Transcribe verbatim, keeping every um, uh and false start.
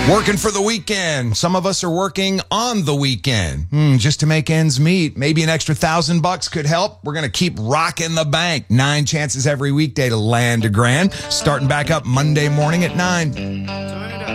Working for the weekend. Some of us are working on the weekend hmm, just to make ends meet. Maybe an extra thousand bucks could help. We're going to keep rocking the bank. Nine chances every weekday to land a grand. Starting back up Monday morning at nine.